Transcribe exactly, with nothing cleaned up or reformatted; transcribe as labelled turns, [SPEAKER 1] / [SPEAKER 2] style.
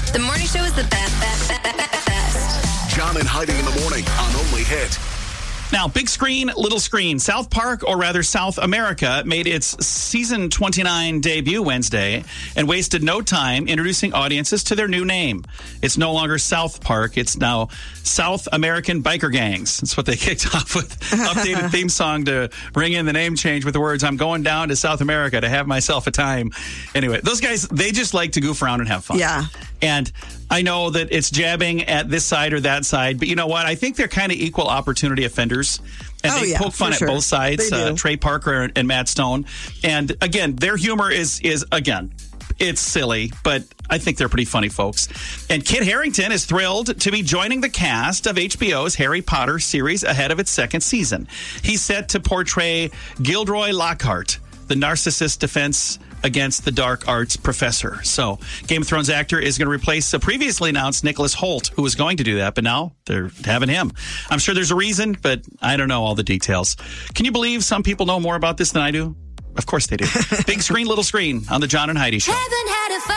[SPEAKER 1] The morning show is the best, best, best, best.
[SPEAKER 2] John and Heidi in the morning on Only Hit.
[SPEAKER 3] Now, big screen, little screen. South Park, or rather South America, made its season twenty-nine debut Wednesday and wasted no time introducing audiences to their new name. It's no longer South Park. It's now South American Biker Gangs. That's what they kicked off with. Updated theme song to bring in the name change with the words, I'm going down to South America to have myself a time. Anyway, those guys, they just like to goof around and have fun.
[SPEAKER 4] Yeah.
[SPEAKER 3] And I know that it's jabbing at this side or that side, but you know what? I think they're kind of equal opportunity offenders. And
[SPEAKER 4] Oh,
[SPEAKER 3] they
[SPEAKER 4] yeah,
[SPEAKER 3] poke fun
[SPEAKER 4] for
[SPEAKER 3] at
[SPEAKER 4] sure.
[SPEAKER 3] both sides,
[SPEAKER 4] They
[SPEAKER 3] uh,
[SPEAKER 4] do.
[SPEAKER 3] Trey Parker and Matt Stone. And again, their humor is, is again, it's silly, but I think they're pretty funny folks. And Kit Harington is thrilled to be joining the cast of H B O's Harry Potter series ahead of its second season. He's set to portray Gilderoy Lockhart, the narcissist defense against the dark arts professor. So, Game of Thrones actor is going to replace the previously announced Nicholas Hoult, who was going to do that, but now they're having him. I'm sure there's a reason, but I don't know all the details. Can you believe some people know more about this than I do? Of course they do. Big screen, little screen on the John and Heidi Show.
[SPEAKER 1] Heaven had a